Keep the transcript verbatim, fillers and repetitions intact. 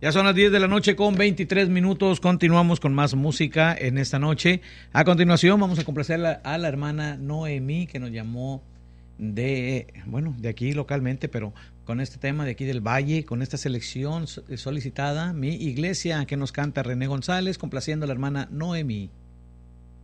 Ya son las diez de la noche con veintitrés minutos. Continuamos con más música en esta noche. A continuación vamos a complacer a la, a la hermana Noemí, que nos llamó de, bueno, de aquí localmente, pero con este tema de aquí del Valle, con esta selección solicitada, Mi Iglesia, que nos canta René González, complaciendo a la hermana Noemí.